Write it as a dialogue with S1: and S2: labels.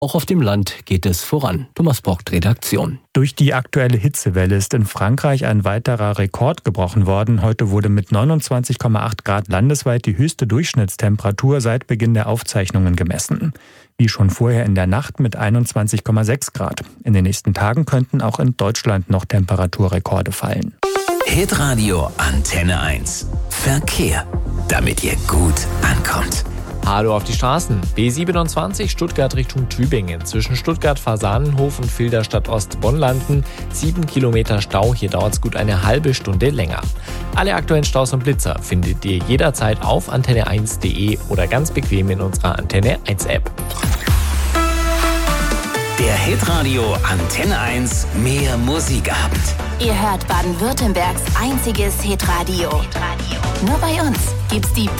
S1: Auch auf dem Land geht es voran. Thomas Bock, Redaktion.
S2: Durch die aktuelle Hitzewelle ist in Frankreich ein weiterer Rekord gebrochen worden. Heute wurde mit 29,8 Grad landesweit die höchste Durchschnittstemperatur seit Beginn der Aufzeichnungen gemessen. Wie schon vorher in der Nacht mit 21,6 Grad. In den nächsten Tagen könnten auch in Deutschland noch Temperaturrekorde fallen.
S3: Hitradio Antenne 1. Verkehr, damit ihr gut ankommt.
S4: Hallo auf die Straßen. B27 Stuttgart Richtung Tübingen. Zwischen Stuttgart-Fasanenhof und Filderstadt Ost-Bonn landen. 7 Kilometer Stau. Hier dauert es gut eine halbe Stunde länger. Alle aktuellen Staus und Blitzer findet ihr jederzeit auf antenne1.de oder ganz bequem in unserer Antenne 1 App.
S3: Der Hitradio Antenne 1 Mehr Musikabend.
S5: Ihr hört Baden-Württembergs einziges Hitradio. Nur bei uns gibt's die